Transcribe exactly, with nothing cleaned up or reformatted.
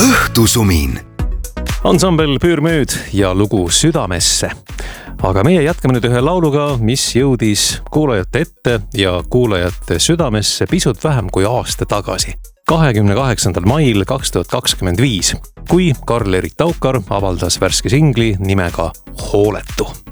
õhtusumin. Ansambel Püürmüüd ja lugu Südamesse. Aga meie jätkame nüüd ühe lauluga, mis jõudis kuulajate ette ja kuulajate südamesse pisut vähem kui aasta tagasi. kahekümne kaheksandal mail kaks tuhat kakskümmend viis, kui Karl-Erik Taukar avaldas värske singli nimega Hooletu.